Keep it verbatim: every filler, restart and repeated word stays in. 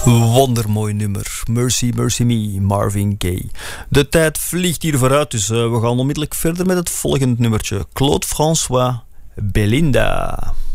Wondermooi nummer. Mercy, Mercy Me, Marvin Gaye. De tijd vliegt hier vooruit, dus uh, we gaan onmiddellijk verder met het volgende nummertje. Claude François, Belinda.